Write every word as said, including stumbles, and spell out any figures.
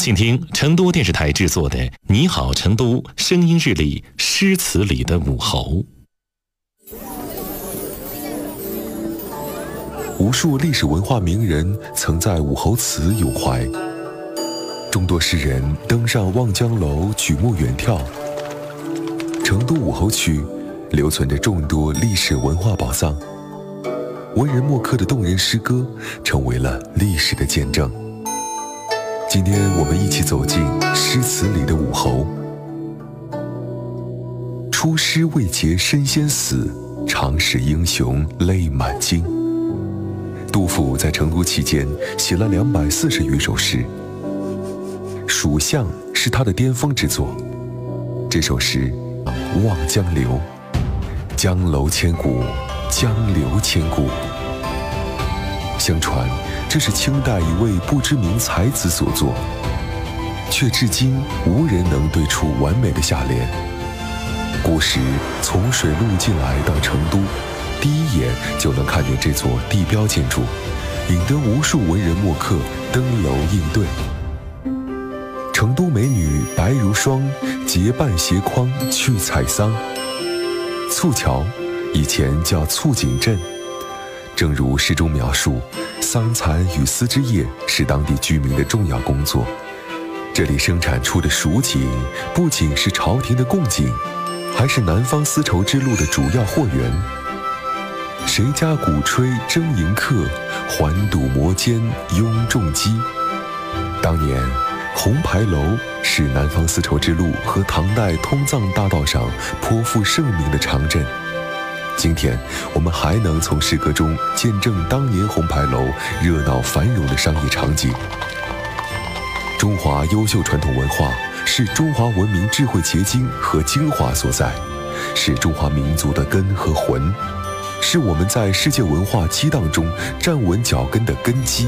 请听成都电视台制作的《你好成都》声音日历诗词里的武侯。 无数历史文化名人曾在武侯祠咏怀，众多诗人登上望江楼举目远眺。成都武侯区留存着众多历史文化宝藏，文人墨客的动人诗歌成为了历史的见证。今天我们一起走进诗词里的武侯。出师未捷身先死，长使英雄泪满襟。杜甫在成都期间写了两百四十余首诗，《蜀相》是他的巅峰之作。这首诗望江流，江楼千古，江流千古。相传这是清代一位不知名才子所作，却至今无人能对出完美的下联。古时从水路进来到成都，第一眼就能看见这座地标建筑，引得无数文人墨客登楼应对。成都美女白如霜，结伴携筐去采桑。簇桥以前叫簇锦镇，正如诗中描述，桑蚕与丝织业是当地居民的重要工作。这里生产出的蜀锦不仅是朝廷的贡锦，还是南方丝绸之路的主要货源。谁家鼓吹争迎客，环堵摩肩拥重击。当年红牌楼是南方丝绸之路和唐代通藏大道上颇负盛名的长镇。今天我们还能从诗歌中见证当年红牌楼热闹繁荣的商业场景。中华优秀传统文化是中华文明智慧结晶和精华所在，是中华民族的根和魂，是我们在世界文化激荡中站稳脚跟的根基。